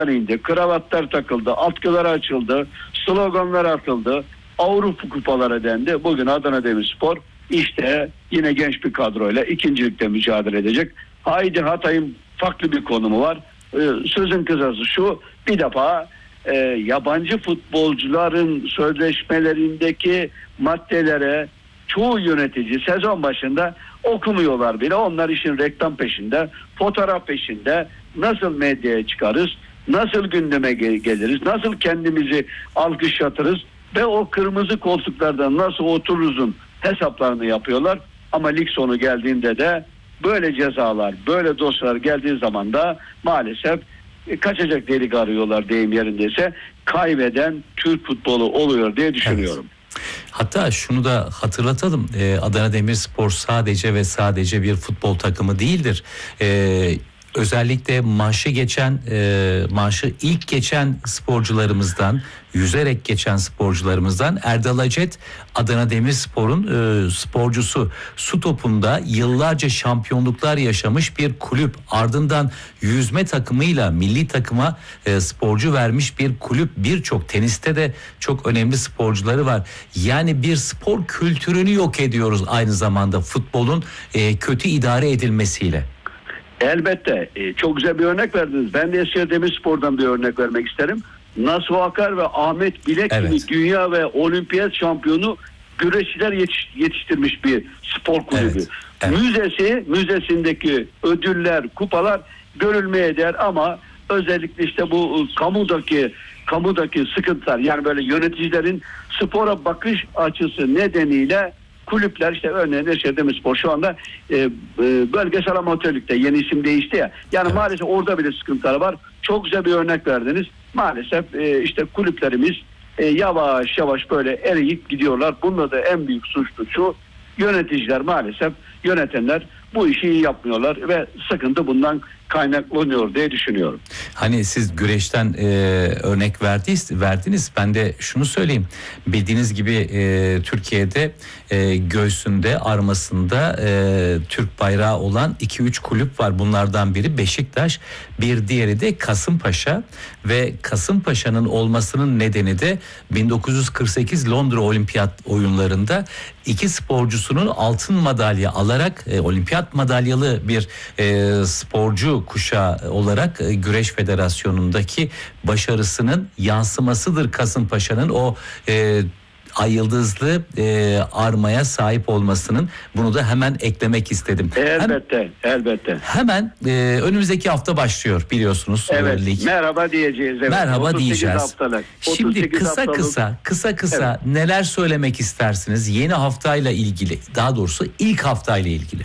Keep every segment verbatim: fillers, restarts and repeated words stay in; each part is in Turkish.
indi, kravatlar takıldı, atkılar açıldı, sloganlar atıldı, Avrupa kupaları dendi. Bugün Adana Demirspor işte yine genç bir kadroyla ikincilikte mücadele edecek. Haydi Hatay'ın farklı bir konumu var. Ee, sözün kısası şu, bir defa e, yabancı futbolcuların sözleşmelerindeki maddelere çoğu yönetici sezon başında okumuyorlar bile. Onlar işin reklam peşinde, fotoğraf peşinde. Nasıl medyaya çıkarız, nasıl gündeme geliriz, nasıl kendimizi alkışlatırız ve o kırmızı koltuklardan nasıl otururuzun hesaplarını yapıyorlar. Ama lig sonu geldiğinde de böyle cezalar, böyle dosyalar geldiği zaman da maalesef e, kaçacak delik arıyorlar deyim yerindeyse, kaybeden Türk futbolu oluyor diye düşünüyorum. Evet. Hatta şunu da hatırlatalım, ee, Adana Demirspor sadece ve sadece bir futbol takımı değildir. Ee, özellikle marşı geçen, e, marşı ilk geçen sporcularımızdan, yüzerek geçen sporcularımızdan Erdal Acet, Adana Demirspor'un e, sporcusu. Su topunda yıllarca şampiyonluklar yaşamış bir kulüp. Ardından yüzme takımıyla milli takıma e, sporcu vermiş bir kulüp. Birçok teniste de çok önemli sporcuları var. Yani bir spor kültürünü yok ediyoruz aynı zamanda futbolun e, kötü idare edilmesiyle. Elbette. E, çok güzel bir örnek verdiniz. Ben de Eskişehir Demirspor'dan bir örnek vermek isterim. Nasuh Akar ve Ahmet Bilek Evet. gibi dünya ve olimpiyat şampiyonu güreşçiler yetiş, yetiştirmiş bir spor kulübü. Evet. Evet. Müzesi, müzesindeki ödüller, kupalar görülmeye değer ama özellikle işte bu kamudaki kamudaki sıkıntılar, yani böyle yöneticilerin spora bakış açısı nedeniyle kulüpler, işte örneğin Eskişehir Demirspor şu anda e, e, bölgesel amatörlükte, yeni isim değişti ya. Yani evet. Maalesef orada bile sıkıntılar var. Çok güzel bir örnek verdiniz. Maalesef e, işte kulüplerimiz e, yavaş yavaş böyle eriyip gidiyorlar. Bunda da en büyük suçlu şu: yöneticiler, maalesef yönetenler bu işi iyi yapmıyorlar ve sıkıntı bundan kaynaklanıyor diye düşünüyorum. Hani siz güreşten e, örnek verdiniz, verdiniz. Ben de şunu söyleyeyim. Bildiğiniz gibi e, Türkiye'de e, göğsünde, armasında e, Türk bayrağı olan iki üç kulüp var. Bunlardan biri Beşiktaş, bir diğeri de Kasımpaşa ve Kasımpaşa'nın olmasının nedeni de bin dokuz yüz kırk sekiz Londra Olimpiyat oyunlarında iki sporcusunun altın madalya alarak e, olimpiyat madalyalı bir e, sporcu kuşağı olarak e, Güreş Federasyonu'ndaki başarısının yansımasıdır Kasımpaşa'nın o e, ay yıldızlı e, armaya sahip olmasının. Bunu da hemen eklemek istedim. Elbette, Hem, elbette. Hemen e, önümüzdeki hafta başlıyor biliyorsunuz. Evet, lig. merhaba diyeceğiz. Evet. Merhaba diyeceğiz. Haftalık, Şimdi kısa haftalık. kısa, kısa kısa evet. Neler söylemek istersiniz yeni haftayla ilgili, daha doğrusu ilk haftayla ilgili?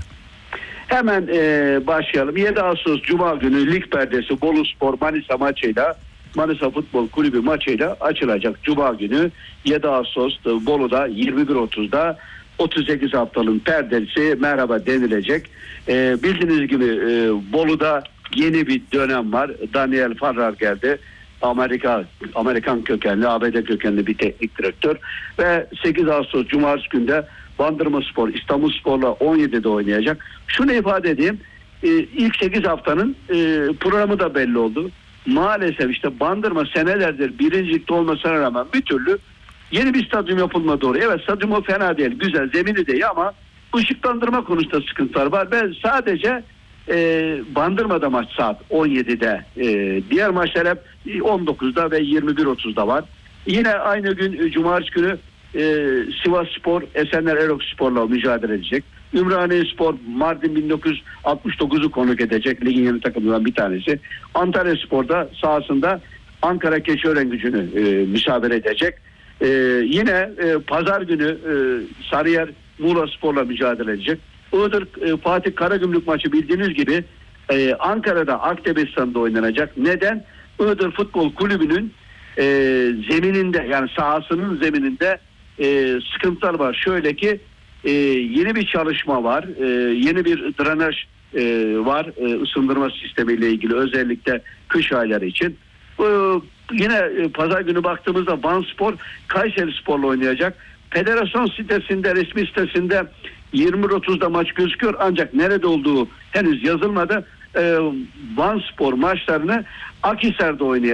Hemen e, başlayalım. yedi Ağustos Cuma günü lig perdesi Boluspor Manisa maçıyla, Manisa Futbol Kulübü maçıyla açılacak. Cuma günü yedi Ağustos Bolu'da yirmi bir otuzda otuz sekiz haftanın perdesi merhaba denilecek. E, bildiğiniz gibi e, Bolu'da yeni bir dönem var. Daniel Farrar geldi. Amerika Amerikan kökenli, A B D kökenli bir teknik direktör ve sekiz Ağustos Cumartesi günde Bandırmaspor İstanbulspor'la on yedide oynayacak. Şunu ifade edeyim. E, ilk sekiz haftanın e, programı da belli oldu. Maalesef işte Bandırma senelerdir birincilikte olmasına rağmen bir türlü yeni bir stadyum yapılmadı oraya. Evet, stadyumu fena değil, güzel, zemini de iyi ama ışıklandırma konusunda sıkıntılar var. Ben sadece e, Bandırma'da maç saat on yedide. E, diğer maçlar hep on dokuzda ve yirmi bir otuzda var. Yine aynı gün Cumartesi günü e, Sivasspor Esenler Erokspor'la mücadele edecek. Ümraniyespor Mardin bin dokuz yüz altmış dokuzu konuk edecek. Ligin yeni takımlarından bir tanesi. Antalyaspor'da sahasında Ankara Keçiören-Gücü'nü e, müsabere edecek. E, yine e, pazar günü e, Sarıyer Muğlaspor'la mücadele edecek. Iğdır e, Fatih Karagümrük maçı bildiğiniz gibi e, Ankara'da Akdebestan'da oynanacak. Neden? Iğdır Futbol Kulübü'nün e, zemininde, yani sahasının zemininde e, sıkıntılar var. Şöyle ki e, yeni bir çalışma var. E, yeni bir drenaj e, var. E, ısındırma sistemiyle ilgili, özellikle kış ayları için. E, yine e, pazar günü baktığımızda Vanspor Kayserispor'la oynayacak. Federasyon sitesinde, resmi sitesinde yirmi otuzda maç gözüküyor ancak nerede olduğu henüz yazılmadı. E, Vanspor maçlarını Akhisar'da oynayacak.